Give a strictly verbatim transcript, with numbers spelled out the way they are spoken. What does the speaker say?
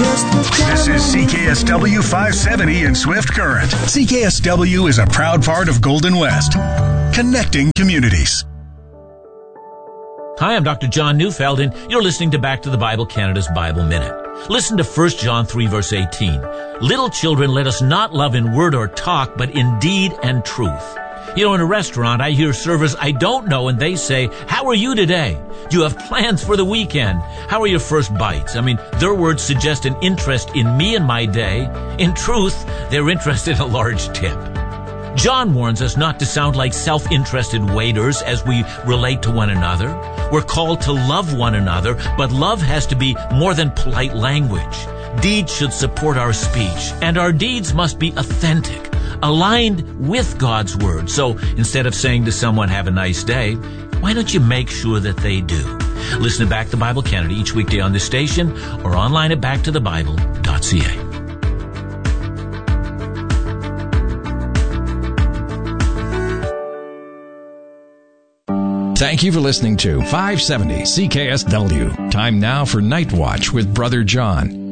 This is C K S W five seventy in Swift Current. C K S W is a proud part of Golden West, connecting communities. Hi, I'm Doctor John Neufeld, and you're listening to Back to the Bible Canada's Bible Minute. Listen to First John three, verse eighteen. Little children, let us not love in word or talk, but in deed and truth. You know, in a restaurant, I hear servers I don't know, and they say, how are you today? Do you have plans for the weekend? How are your first bites? I mean, their words suggest an interest in me and my day. In truth, they're interested in a large tip. John warns us not to sound like self-interested waiters as we relate to one another. We're called to love one another, but love has to be more than polite language. Deeds should support our speech, and our deeds must be authentic, aligned with God's word. So instead of saying to someone, have a nice day, why don't you make sure that they do? Listen to Back to Bible Canada each weekday on this station or online at back to the bible dot c a. Thank you for listening to five seventy C K S W. Time now for Night Watch with Brother John.